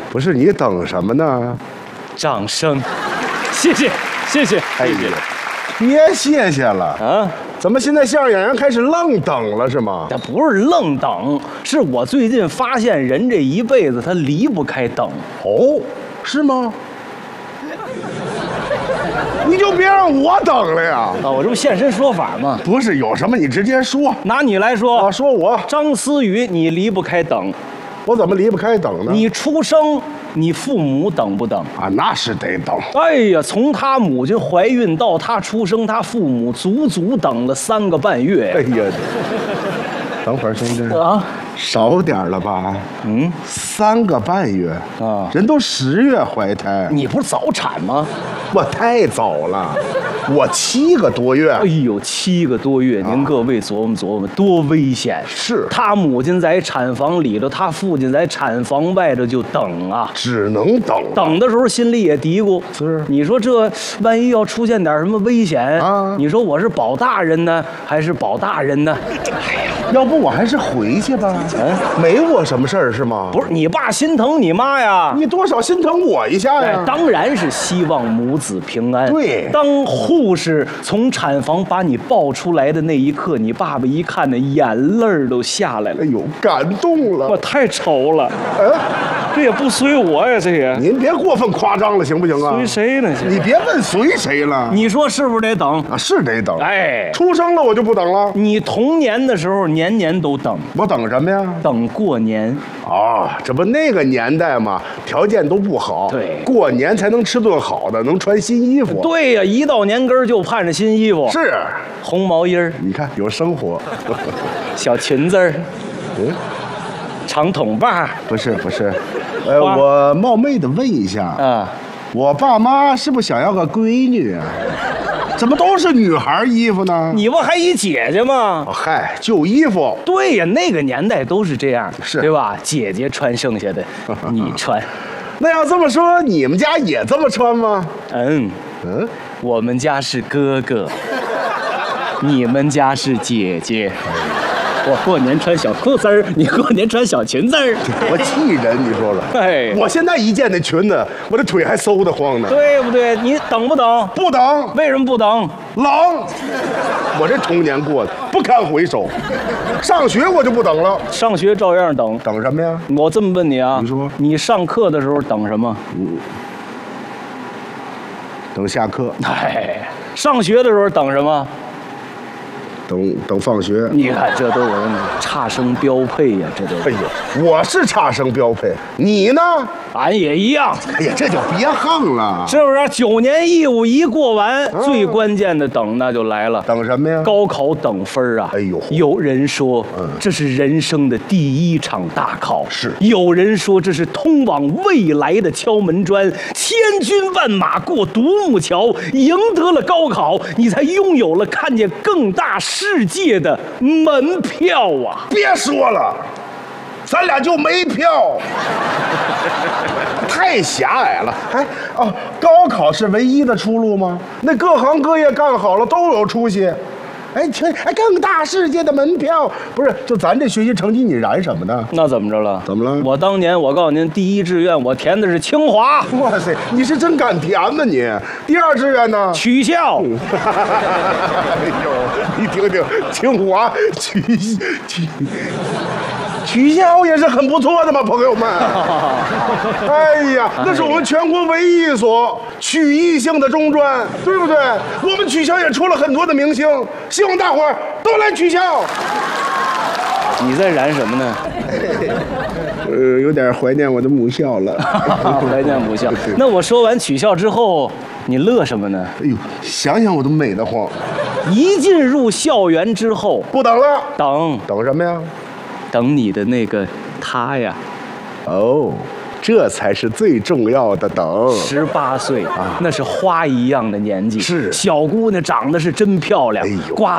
不是你等什么呢？ 掌声，谢谢，谢谢， 哎呀，别谢谢了啊！ 怎么现在相声演员开始愣等了是吗？ 这不是愣等，是我最近发现人这一辈子他离不开等。 哦，是吗？你就别让我等了呀！ 啊，我这不现身说法吗？ 不是，有什么你直接说。 拿你来说啊，说我张思雨，你离不开等。 我怎么离不开等呢？ 你出生，你父母等不等？ 啊，那是得等。 哎呀，从他母亲怀孕到他出生，他父母足足等了3个半月。 哎呀，等会儿兄弟啊， 少点了吧？3个半月啊， 人都10月怀胎， 你不是早产吗？ 我太早了，我7个多月。 哎呦，7个多月，您各位琢磨琢磨，多危险！ 是他母亲在产房里头，他父亲在产房外头就等啊， 只能等。 等的时候心里也嘀咕： 是， 你说这万一要出现点什么危险啊？ 你说我是保大人呢，还是保大人呢？哎呀， 要不我还是回去吧？没我什么事儿是吗？ 不是，你爸心疼你妈呀， 你多少心疼我一下呀？ 当然是希望母子平安。 对， 当护士从产房把你抱出来的那一刻，你爸爸一看，那眼泪都下来了。 哎呦，感动了！ 我太愁了。这也不随我呀，这也。 您别过分夸张了，行不行啊？ 随谁呢？ 你别问随谁了。 你说是不是得等？ 啊，是得等。 哎， 出生了我就不等了。 你童年的时候年年都等。 我等什么呀？ 等过年。 啊，这不那个年代嘛，条件都不好。 对， 过年才能吃顿好的，能穿新衣服。 对呀，一到年根就盼着新衣服。 是， 红毛衣儿， 你看有生活。 小裙子儿，长筒把。 不是，我冒昧的问一下啊， 我爸妈是不是想要个闺女啊？怎么都是女孩衣服呢？ 你不还一姐姐吗？ 哦，嗨，旧衣服。 对呀，那个年代都是这样， 是对吧？姐姐穿剩下的，你穿。 那要这么说，你们家也这么穿吗？ 我们家是哥哥，你们家是姐姐。我过年穿小裤子儿，你过年穿小裙子儿， 我气人，你说说。 哎， 我现在一见那裙子，我这腿还嗖得慌呢。 对不对？你等不等？ 不等。 为什么不等？ 冷。我这童年过得不堪回首。上学我就不等了。 上学照样等。 等什么呀？ 我这么问你啊， 你说， 你上课的时候等什么？ 等下课。 哎，上学的时候等什么？ 等放学。 你看，这都是差生标配呀，这都。 哎呦，我是差生标配，你呢？ 俺也一样。 哎呀，这就别横了， 是不是？9年义务一过完，最关键的等那就来了。 等什么呀？ 高考等分啊！ 哎呦， 有人说这是人生的第1场大考， 是； 有人说这是通往未来的敲门砖。千军万马过独木桥，赢得了高考，你才拥有了看见更大世界的门票啊！ 别说了，咱俩就没票，太狭隘了。高考是唯一的出路吗？那各行各业干好了都有出息。更大世界的门票不是？就咱这学习成绩，你燃什么呢？ 那怎么着了？ 怎么了？ 我当年我告诉您，第1志愿我填的是清华。 哇塞，你是真敢填呐你！第2志愿呢？ 取笑。 哎呦，你听听，清华取笑也是很不错的嘛，朋友们。哎呀，那是我们全国唯一一所曲艺性的中专，对不对？我们曲校也出了很多的明星，希望大伙儿都来曲校。 你在燃什么呢？ 有点怀念我的母校了。 怀念母校。那我说完取笑之后，你乐什么呢？ 哎呦，想想我都美得慌。 一进入校园之后， 不等了。 等什么呀？ 等你的那个他呀。 哦，这才是最重要的等。 18岁啊，那是花一样的年纪。 是， 小姑娘长得是真漂亮。 哎呦， 刮